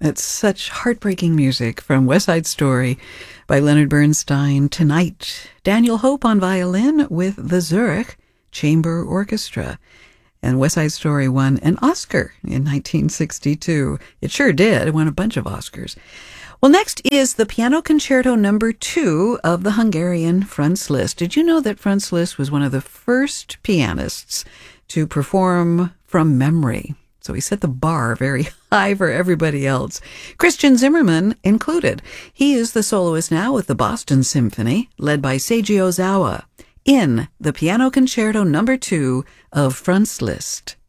It's such heartbreaking music from West Side Story by Leonard Bernstein. Tonight, Daniel Hope on violin with the Zurich Chamber Orchestra. And West Side Story won an Oscar in 1962. It sure did. It won a bunch of Oscars. Well, next is the Piano Concerto No. 2 of the Hungarian Franz Liszt. Did you know that Franz Liszt was one of the first pianists to perform from memory? So he set the bar very high for everybody else, Christian Zimmerman included. He is the soloist now with the Boston Symphony, led by Seiji Ozawa, in the Piano Concerto No. 2 of Franz Liszt.